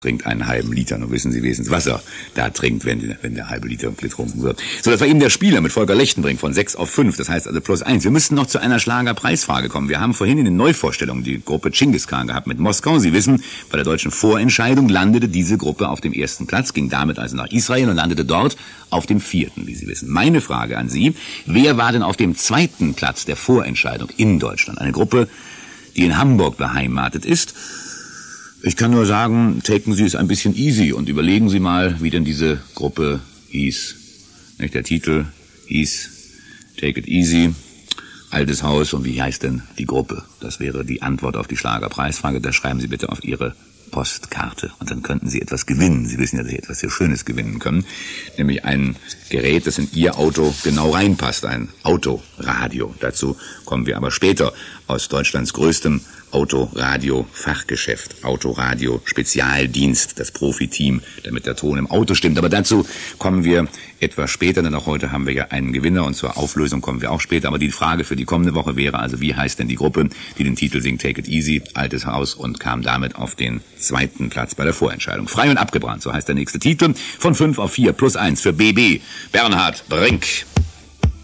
trinkt einen halben Liter, nur wissen Sie wenigstens Wasser da trinkt, wenn der halbe Liter getrunken wird. So, das war eben der Spieler mit Volker Lechtenbrink von 6 auf 5, das heißt also +1. Wir müssten noch zu einer Schlagerpreisfrage kommen. Wir haben vorhin in den Neuvorstellungen die Gruppe Genghis Khan gehabt mit Moskau. Sie wissen, bei der deutschen Vorentscheidung landete diese Gruppe auf dem 1. Platz, ging damit also nach Israel und landete dort auf dem 4., wie Sie wissen. Meine Frage an Sie, wer war denn auf dem 2. Platz der Vorentscheidung in Deutschland? Eine Gruppe, die in Hamburg beheimatet ist. Ich kann nur sagen, taken Sie es ein bisschen easy und überlegen Sie mal, wie denn diese Gruppe hieß. Der Titel hieß Take It Easy, Altes Haus, und wie heißt denn die Gruppe? Das wäre die Antwort auf die Schlagerpreisfrage. Das schreiben Sie bitte auf Ihre Postkarte und dann könnten Sie etwas gewinnen. Sie wissen ja, dass Sie etwas sehr Schönes gewinnen können, nämlich ein Gerät, das in Ihr Auto genau reinpasst, ein Autoradio. Dazu kommen wir aber später. Aus Deutschlands größtem Autoradio-Fachgeschäft, Autoradio-Spezialdienst, das Profiteam, damit der Ton im Auto stimmt. Aber dazu kommen wir etwas später, denn auch heute haben wir ja einen Gewinner und zur Auflösung kommen wir auch später. Aber die Frage für die kommende Woche wäre also, wie heißt denn die Gruppe, die den Titel singt Take It Easy, Altes Haus, und kam damit auf den 2. Platz bei der Vorentscheidung. Frei und abgebrannt, so heißt der nächste Titel. Von 5 auf 4 +1 für BB, Bernhard Brink.